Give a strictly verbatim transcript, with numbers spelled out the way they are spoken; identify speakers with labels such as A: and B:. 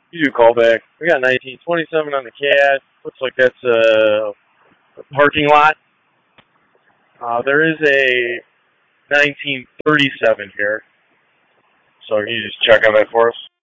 A: You do call back. We got nineteen twenty-seven on the cat. Looks like that's a, a parking lot. Uh, there is a nineteen thirty-seven here. So can you just check on that for us?